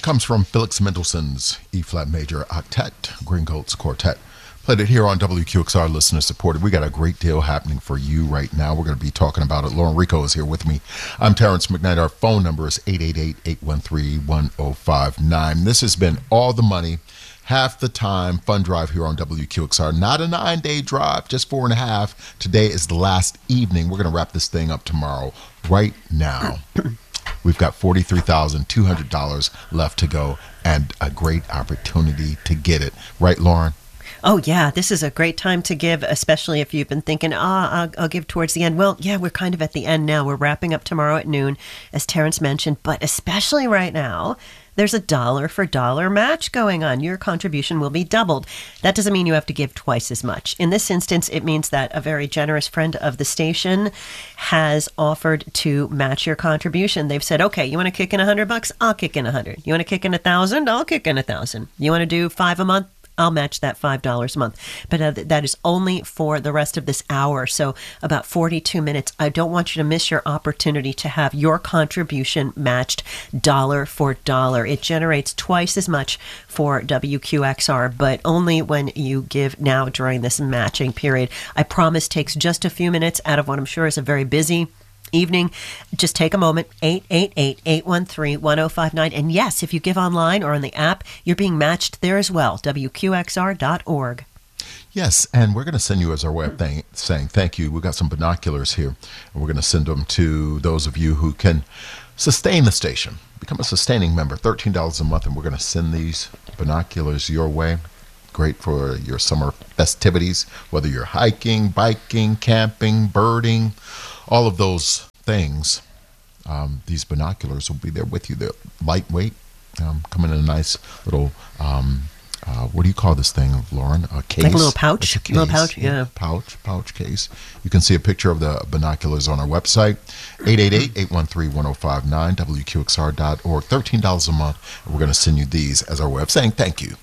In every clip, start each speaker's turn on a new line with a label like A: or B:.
A: comes from Felix Mendelssohn's E-flat major octet, Gringotts Quartet. Played it here on WQXR, listener supported. We got a great deal happening for you right now. We're going to be talking about it. Lauren Rico is here with me. I'm Terrence McKnight. Our phone number is 888-813-1059. This has been All the Money, Half the Time fun drive here on WQXR. Not a 9-day drive, just 4.5. Today is the last evening. We're going to wrap this thing up tomorrow. Right now, we've got $43,200 left to go and a great opportunity to get it. Right, Lauren?
B: Oh, yeah, this is a great time to give, especially if you've been thinking, I'll give towards the end. Well, yeah, we're kind of at the end now. We're wrapping up tomorrow at noon, as Terrence mentioned, but especially right now, there's a dollar for dollar match going on. Your contribution will be doubled. That doesn't mean you have to give twice as much. In this instance, it means that a very generous friend of the station has offered to match your contribution. They've said, okay, you want to kick in $100? I'll kick in 100. You want to kick in 1,000? I'll kick in 1,000. You want to do $5 a month? I'll match that $5 a month. But that is only for the rest of this hour, so about 42 minutes. I don't want you to miss your opportunity to have your contribution matched dollar for dollar. It generates twice as much for WQXR, but only when you give now during this matching period. I promise takes just a few minutes out of what I'm sure is a very busy evening. Just take a moment, 888-813-1059. And yes, if you give online or on the app, you're being matched there as well, WQXR.org.
A: Yes, and we're going to send you as our way of saying thank you. We've got some binoculars here, and we're going to send them to those of you who can sustain the station. Become a sustaining member, $13 a month, and we're going to send these binoculars your way. Great for your summer festivities, whether you're hiking, biking, camping, birding, all of those things. These binoculars will be there with you. They're lightweight, come in a nice little, what do you call this thing, Lauren? A case?
B: Like a little pouch?
A: It's a case.
B: Little pouch, yeah.
A: Pouch case. You can see a picture of the binoculars on our website, 888-813-1059, WQXR.org, $13 a month. And we're going to send you these as our way of saying thank you.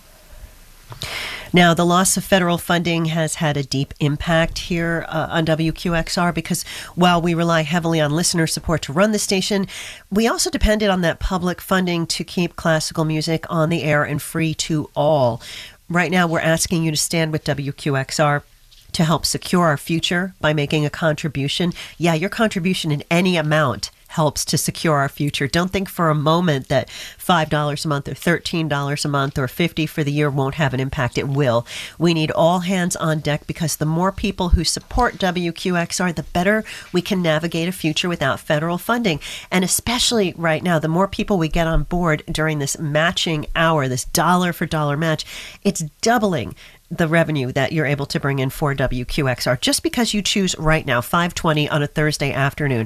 B: Now, the loss of federal funding has had a deep impact here on WQXR because while we rely heavily on listener support to run the station, we also depended on that public funding to keep classical music on the air and free to all. Right now, we're asking you to stand with WQXR to help secure our future by making a contribution. Yeah, your contribution in any amount helps to secure our future. Don't think for a moment that $5 a month or $13 a month or $50 for the year won't have an impact. It will. We need all hands on deck because the more people who support WQXR, the better we can navigate a future without federal funding. And especially right now, the more people we get on board during this matching hour, this dollar for dollar match, it's doubling the revenue that you're able to bring in for WQXR just because you choose right now, 5:20 on a Thursday afternoon,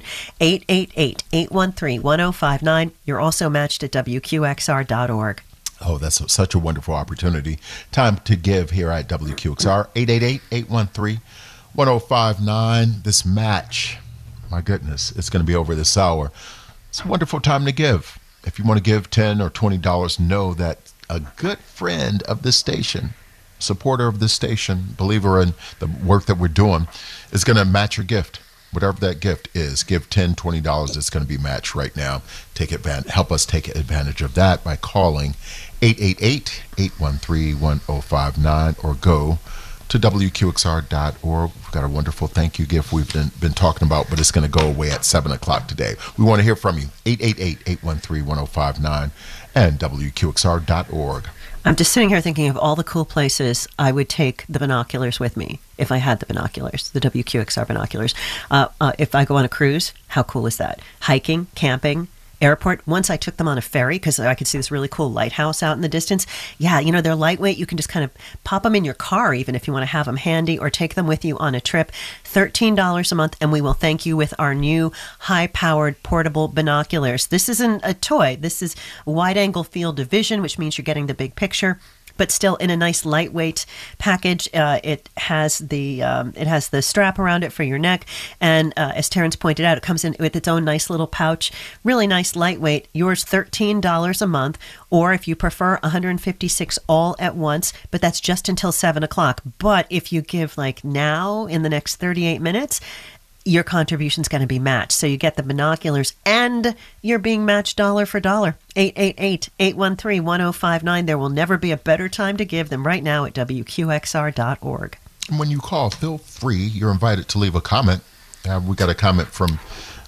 B: 888-813-1059. You're also matched at WQXR.org.
A: Oh, that's such a wonderful opportunity. Time to give here at WQXR, 888-813-1059. This match, my goodness, it's going to be over this hour. It's a wonderful time to give. If you want to give $10 or $20, know that a good friend of this station, supporter of this station, believer in the work that we're doing, is going to match your gift. Whatever that gift is, give $10, $20. It's going to be matched right now. Help us take advantage of that by calling 888-813-1059 or go to WQXR.org. We've got a wonderful thank you gift we've been talking about, but it's going to go away at 7 o'clock today. We want to hear from you. 888-813-1059 and WQXR.org.
B: I'm just sitting here thinking of all the cool places I would take the binoculars with me if I had the binoculars, the WQXR binoculars. If I go on a cruise, how cool is that? Hiking, camping, airport. Once I took them on a ferry because I could see this really cool lighthouse out in the distance. Yeah, they're lightweight. You can just kind of pop them in your car even if you want to have them handy or take them with you on a trip. $13 a month, and we will thank you with our new high-powered portable binoculars. This isn't a toy. This is wide-angle field of vision, which means you're getting the big picture, but still in a nice lightweight package. It has the strap around it for your neck, and as Terrence pointed out, it comes in with its own nice little pouch. Really nice, lightweight. Yours $13 a month, or if you prefer, $156 all at once. But that's just until 7 o'clock. But if you give like now in the next 38 minutes. your contribution's going to be matched. So you get the binoculars and you're being matched dollar for dollar. 888-813-1059. There will never be a better time to give than right now at WQXR.org.
A: And when you call, feel free. You're invited to leave a comment. We got a comment from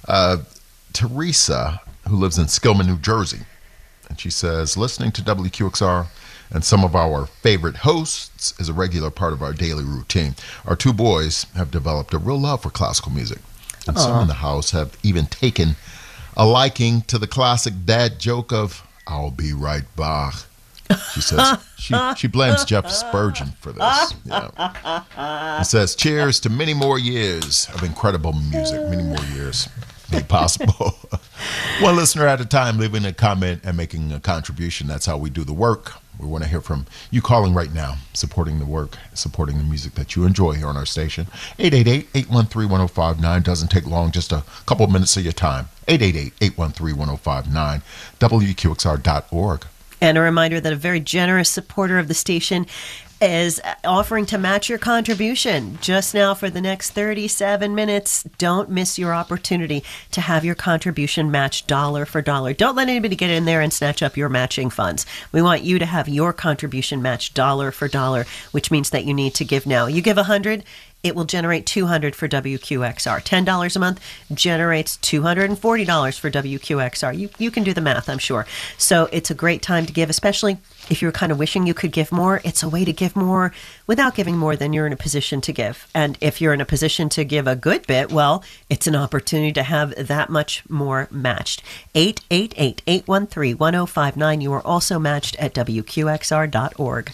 A: Teresa, who lives in Skillman, New Jersey. And she says, listening to WQXR and some of our favorite hosts is a regular part of our daily routine. Our two boys have developed a real love for classical music. And some in the house have even taken a liking to the classic dad joke of, I'll be right back. She says, she blames Jeff Spurgeon for this. Yeah. It says, cheers to many more years of incredible music, many more years made possible. One listener at a time, leaving a comment and making a contribution. That's how we do the work. We want to hear from you calling right now, supporting the work, supporting the music that you enjoy here on our station. 888-813-1059. Doesn't take long, just a couple of minutes of your time. 888-813-1059, WQXR.org.
B: And a reminder that a very generous supporter of the station is offering to match your contribution just now for the next 37 minutes. Don't miss your opportunity to have your contribution matched dollar for dollar. Don't let anybody get in there and snatch up your matching funds. We want you to have your contribution matched dollar for dollar, which means that you need to give now. You give $100, it will generate $200 for WQXR. $10 a month generates $240 for WQXR. You can do the math, I'm sure. So it's a great time to give, especially if you're kind of wishing you could give more. It's a way to give more without giving more than you're in a position to give. And if you're in a position to give a good bit, well, it's an opportunity to have that much more matched. 888-813-1059. You are also matched at WQXR.org.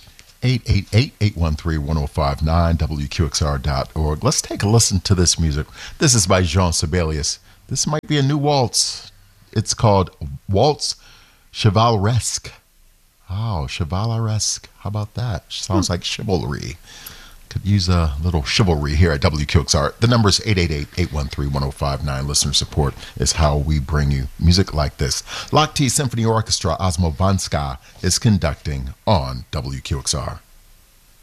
A: 888-813-1059, WQXR.org. Let's take a listen to this music. This is by Jean Sibelius. This might be a new waltz. It's called Waltz Chevaleresque. Oh, chevaleresque. How about that? Sounds like chivalry. Could use a little chivalry here at WQXR. The number is 888-813-1059. Listener support is how we bring you music like this. Lock T Symphony Orchestra, Osmo Vanska is conducting on WQXR.